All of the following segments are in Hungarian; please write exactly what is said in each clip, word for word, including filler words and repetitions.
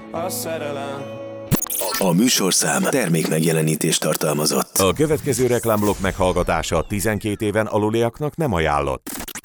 a szerelem. A műsorszám termék megjelenítést tartalmazott. A következő reklámblokk meghallgatása tizenkét éven aluliaknak nem ajánlott.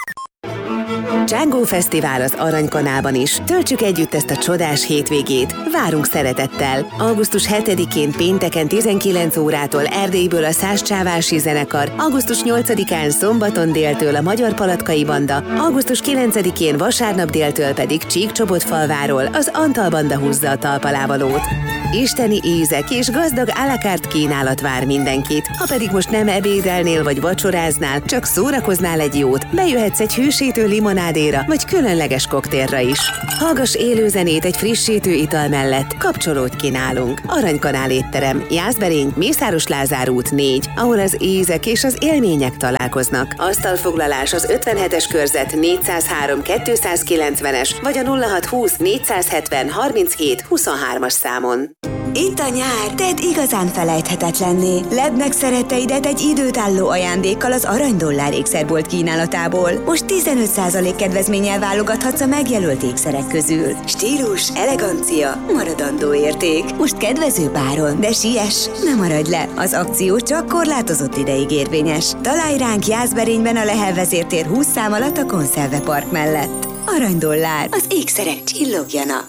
Django Fesztivál az Aranykanálban is. Töltsük együtt ezt a csodás hétvégét. Várunk szeretettel. augusztus hetedikén pénteken tizenkilenc órától Erdélyből a Szász Csávási Zenekar, augusztus nyolcadikán szombaton déltől a Magyar Palatkai Banda, augusztus kilencedikén vasárnap déltől pedig Csíkcsobotfalváról az Antal Banda húzza a talpalávalót. Isteni ízek és gazdag à la carte kínálat vár mindenkit. Ha pedig most nem ebédelnél vagy vacsoráznál, csak szórakoznál egy jót, bejöhetsz egy hűsítő limonádéra vagy különleges koktélra is. Hallgass élő zenét egy frissítő ital mellett, kapcsolódj ki nálunk. Aranykanál étterem, Jászberény, Mészáros Lázár út négy, ahol az ízek és az élmények találkoznak. Asztalfoglalás az ötvenhetes körzet négyszázhárom kétszázkilencvenes vagy a nulla hatszázhúsz négyszázhetven harminchét huszonhármas számon. Itt a nyár, tedd igazán felejthetetlenné. Ledd meg szeretteidet egy időtálló ajándékkal az Aranydollár ékszerbolt kínálatából. Most tizenöt százalék kedvezménnyel válogathatsz a megjelölt ékszerek közül. Stílus, elegancia, maradandó érték. Most kedvező áron, de siess, ne maradj le. Az akció csak korlátozott ideig érvényes. Találj ránk Jászberényben a Lehel vezértér húsz szám alatt a Konszervepark mellett. Aranydollár, az ékszerek csillogjanak.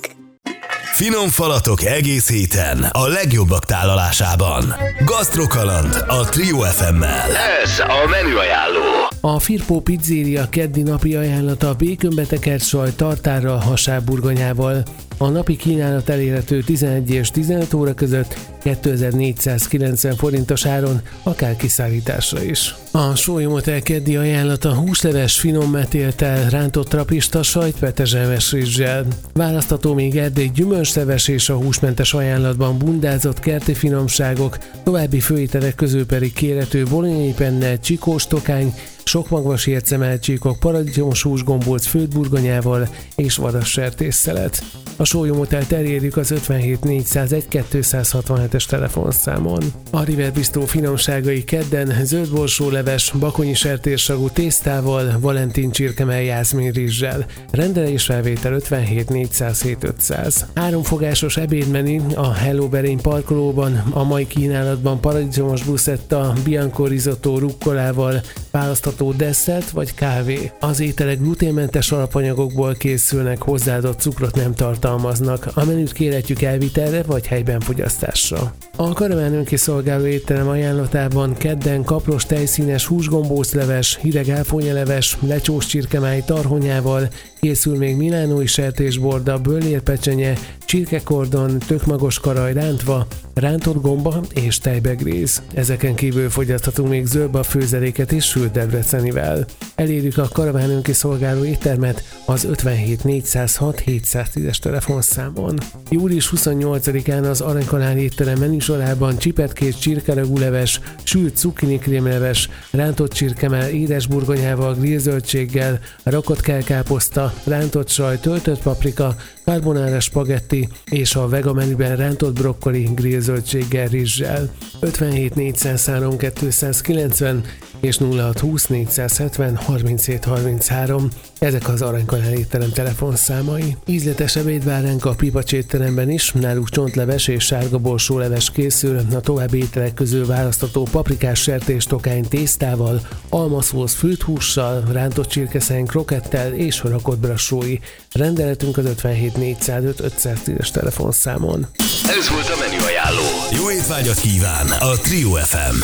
Finom falatok egész héten a legjobbak tálalásában. Gasztrokaland a Trio ef emmel. Ez a menüajánló. A Firpo Pizzeria keddi napi ajánlata békönbetekert saj tartárral, hasábburgonyával. A napi kínálat elérhető tizenegy és tizenöt óra között kétezer-négyszázkilencven forintos áron, akár kiszállításra is. A Sólyom Hotel keddi ajánlata húsleves, finom metéltel, rántott trapista sajt petezselmes rizssel. Választható még Erdély gyümölcsleves és a húsmentes ajánlatban bundázott kerti finomságok, további főételek közül pedig kérhető bolonyai penne, csikós tokány, sokmagvas ércemelcsíkok, paradicsomos húsgombóc főtt burgonyával és vadas sertésszelet. A Sólyom Hotelt elérjük az ötvenhét négyszázegy kétszázhatvanhetes telefonszámon. A River Bistro finomságai kedden zöldborsóleves, bakonyi sertéssagú tésztával, valentin csirkemell jászmin rizssel. Rendelésfelvétel ötvenhét négyszázhét ötszáz. Háromfogásos ebédmenü a Hello Berény parkolóban, a mai kínálatban paradicsomos bruschetta, bianco risotto rukkolával, választható desszert vagy kávé. Az ételek gluténmentes alapanyagokból készülnek, hozzáadott cukrot nem tartalmaznak. A menüt kérhetjük elvitelre vagy helyben fogyasztásra. A Karamán önkiszolgáló étterem ajánlatában kedden kapros tejszínes húsgombócleves, hideg áfonyaleves, lecsós csirkemáj tarhonyával, készül még milánói sertésborda, böllérpecsenye, csirkekordon, tökmagos karaj rántva, rántott gomba és tejbegréz. Ezeken kívül fogyaszthatunk még zöldba főzeléket és sült debrecenivel. Elérjük a Karaván önkiszolgáló éttermet az ötvenhét négyszázhat hétszáztízes telefonszámon. július huszonnyolcadikán az Aranykanál étterem menüsorában csipetkés csirkeragúleves, sült cukkinikrémleves, rántott csirkemell édesburgonyával, grillzöldséggel, rakott kelkáposzta, rántott saj, töltött paprika, carbonara spagetti és a vega menüben rántott brokkoli grillzöldséggel, rizssel. ötvenhét négyszázhárom kétszázkilencven és nulla hatszázhúsz négyszázhetven harminchét harminchárom. Ezek az Aranykanál étterem telefonszámai. Ízletes ebéd vár ránk a Pipacs étteremben is, náluk csontleves és sárga borsóleves készül, a további ételek közül választható paprikás sertés tokány tésztával, almaszósz főtt hússal, rántott csirkeszeny krokettel és rakott brassói. Rendeletünk az ötvenhét négyszázöt ötszáztízes telefonszámon. Ez volt a menüajánló. Jó étvágyat kíván a Trio ef em.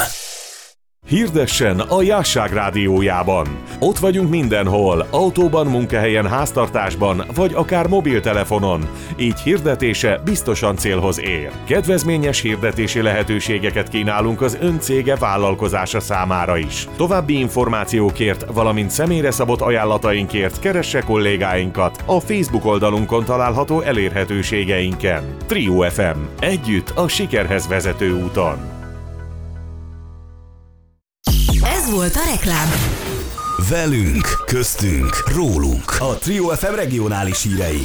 Hirdessen a Jásság rádiójában. Ott vagyunk mindenhol, autóban, munkahelyen, háztartásban, vagy akár mobiltelefonon. Így hirdetése biztosan célhoz ér. Kedvezményes hirdetési lehetőségeket kínálunk az ön cége vállalkozása számára is. További információkért, valamint személyre szabott ajánlatainkért keresse kollégáinkat a Facebook oldalunkon található elérhetőségeinken. Trio ef em. Együtt a sikerhez vezető úton. Ez volt a reklám. Velünk, köztünk, rólunk. A Trio ef em regionális hírei.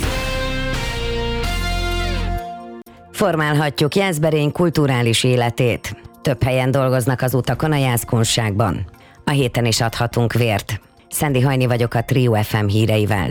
Formálhatjuk Jászberény kulturális életét. Több helyen dolgoznak az utakon a Jászkunságban. A héten is adhatunk vért. Szendi Hajni vagyok a Trio ef em híreivel.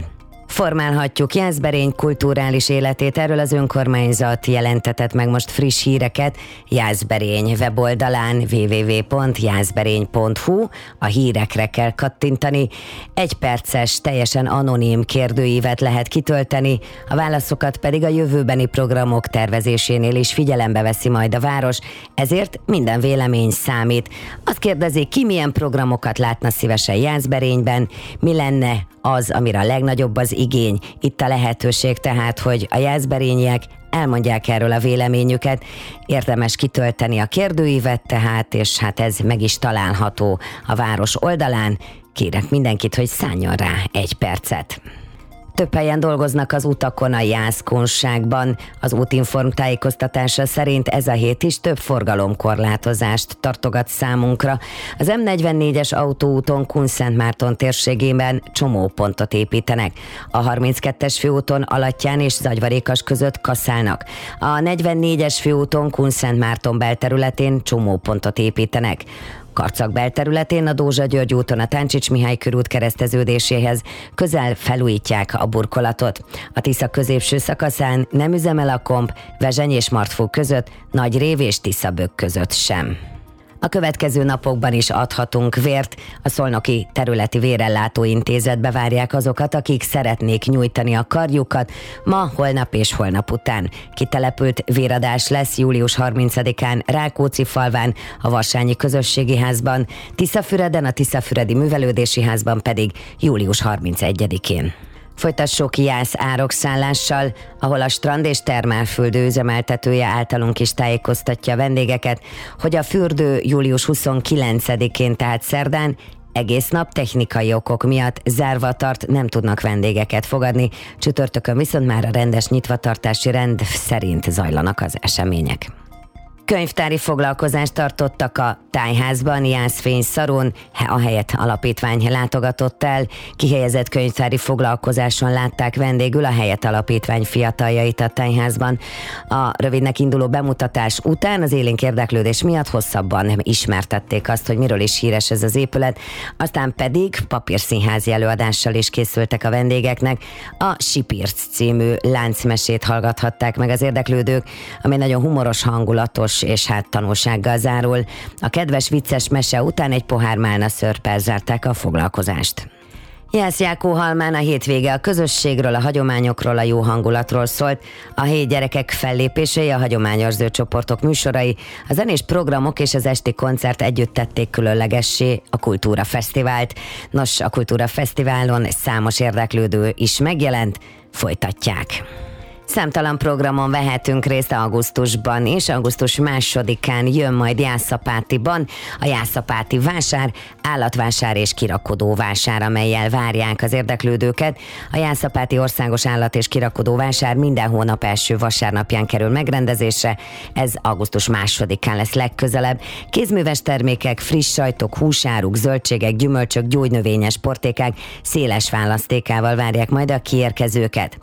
Formálhatjuk Jászberény kulturális életét, erről az önkormányzat jelentetett meg most friss híreket Jászberény weboldalán double-u double-u double-u pont jászberény pont hu, a hírekre kell kattintani. Egy perces, teljesen anonim kérdőívet lehet kitölteni, a válaszokat pedig a jövőbeni programok tervezésénél is figyelembe veszi majd a város, ezért minden vélemény számít. Azt kérdezik, ki milyen programokat látna szívesen Jászberényben, mi lenne az, amire a legnagyobb az igény. Itt a lehetőség tehát, hogy a jászberényiek elmondják erről a véleményüket. Érdemes kitölteni a kérdőívet tehát, és hát ez meg is található a város oldalán. Kérek mindenkit, hogy szálljon rá egy percet. Több helyen dolgoznak az utakon a Jászkunságban. Az Útinform tájékoztatása szerint ez a hét is több forgalomkorlátozást tartogat számunkra. Az M negyvennégyes autóúton Kunszentmárton térségében csomópontot építenek. A harminckettes főúton Alattyán és Zagyvarékas között kaszálnak. A negyvennégyes főúton Kunszentmárton belterületén csomópontot építenek. Karcag belterületén a Dózsa-György úton a Táncsics Mihály körút kereszteződéséhez közel felújítják a burkolatot. A Tisza középső szakaszán nem üzemel a komp, Vezseny és Martfó között, Nagyrév és Tiszabök között sem. A következő napokban is adhatunk vért. A Szolnoki Területi Vérellátó Intézetbe várják azokat, akik szeretnék nyújtani a karjukat. Ma, holnap és holnap után kitelepült véradás lesz július harmincadikán Rákóczi-falván, a Varsányi Közösségi Házban, Tiszafüreden, a Tiszafüredi Művelődési Házban pedig július harmincegyedikén. Folytassuk Jász árokszállással, ahol a Strand és Termálfürdő üzemeltetője általunk is tájékoztatja a vendégeket, hogy a fürdő július huszonkilencedikén, tehát szerdán, egész nap technikai okok miatt zárva tart, nem tudnak vendégeket fogadni, csütörtökön viszont már a rendes nyitvatartási rend szerint zajlanak az események. Könyvtári foglalkozást tartottak a Tájházban, Jászfény-Szarón, a Helyet Alapítvány látogatott el. Kihelyezett könyvtári foglalkozáson látták vendégül a Helyet Alapítvány fiataljait a Tájházban. A rövidnek induló bemutatás után az élénk érdeklődés miatt hosszabban ismertették azt, hogy miről is híres ez az épület, aztán pedig papírszínházi előadással is készültek a vendégeknek. A Sipirc című láncmesét hallgathatták meg az érdeklődők, ami nagyon humoros, hangulatos és hát tanulsággal zárul. A kedves vicces mese után egy pohár málna szörppel zárták a foglalkozást. Jász-Jákóhalmán a hétvége a közösségről, a hagyományokról, a jó hangulatról szólt. A hét gyerekek fellépései, a hagyományőrző csoportok műsorai, a zenés programok és az esti koncert együtt tették különlegessé a Kultúra Fesztivált. Nos, a Kultúra Fesztiválon számos érdeklődő is megjelent, folytatják. Számtalan programon vehetünk részt augusztusban, és augusztus másodikán jön majd Jászapátiban a Jászapáti vásár, állatvásár és kirakodóvásár, amellyel várják az érdeklődőket. A Jászapáti Országos Állat- és Kirakodóvásár minden hónap első vasárnapján kerül megrendezésre, ez augusztus másodikán lesz legközelebb. Kézműves termékek, friss sajtok, húsáruk, zöldségek, gyümölcsök, gyógynövényes portékák széles választékával várják majd a kiérkezőket.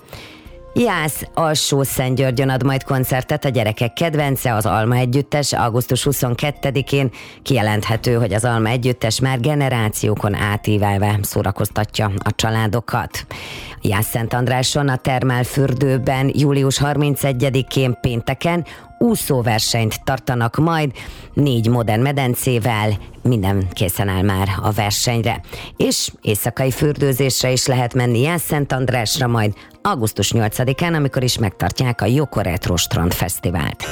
Jász Alsó-Szentgyörgyön ad majd koncertet a gyerekek kedvence, az Alma Együttes augusztus huszonkettedikén. Kijelenthető, hogy az Alma Együttes már generációkon átívelve szórakoztatja a családokat. Jász-Szentandráson a Termálfürdőben július harmincegyedikén pénteken úszóversenyt tartanak majd, négy modern medencével, minden készen áll már a versenyre. És éjszakai fürdőzésre is lehet menni Jász-Szentandrásra majd augusztus nyolcadikán, amikor is megtartják a Joko Retro Strand Fesztivált.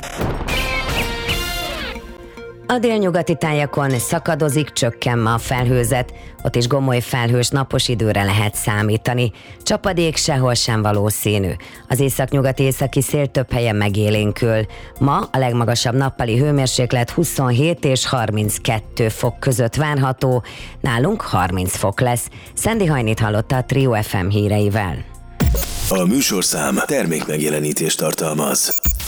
A délnyugati tájakon szakadozik, csökken ma a felhőzet, ott is gomoly felhős napos időre lehet számítani. Csapadék sehol sem valószínű. Az északnyugati északi szél több helyen megélénkül. Ma a legmagasabb nappali hőmérséklet huszonhét és harminckettő fok között várható, nálunk harminc fok lesz. Szendi Hajnit hallotta a Trio ef em híreivel. A műsorszám termékmegjelenítést tartalmaz.